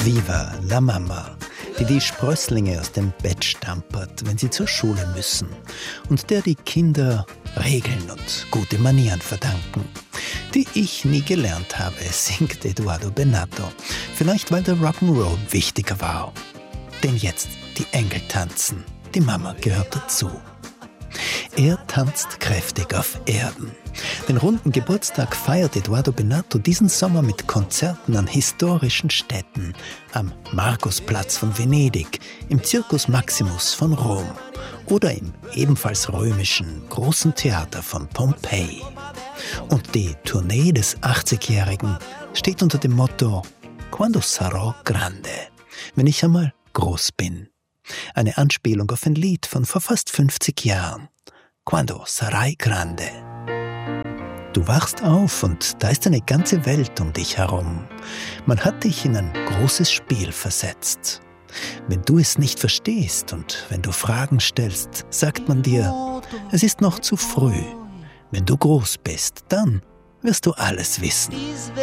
Viva la Mama, die die Sprösslinge aus dem Bett stampert, wenn sie zur Schule müssen und der die Kinder Regeln und gute Manieren verdanken, die ich nie gelernt habe, singt Eduardo Benato. Vielleicht, weil der Rock'n'Roll wichtiger war. Denn jetzt die Engel tanzen, die Mama gehört dazu. Er tanzt kräftig auf Erden. Den runden Geburtstag feiert Eduardo Benato diesen Sommer mit Konzerten an historischen Städten, am Markusplatz von Venedig, im Circus Maximus von Rom oder im ebenfalls römischen Großen Theater von Pompeji. Und die Tournee des 80-Jährigen steht unter dem Motto Quando sarò grande, wenn ich einmal groß bin. Eine Anspielung auf ein Lied von vor fast 50 Jahren. Quando sarai grande. Du wachst auf und da ist eine ganze Welt um dich herum. Man hat dich in ein großes Spiel versetzt. Wenn du es nicht verstehst und wenn du Fragen stellst, sagt man dir, es ist noch zu früh. Wenn du groß bist, dann wirst du alles wissen.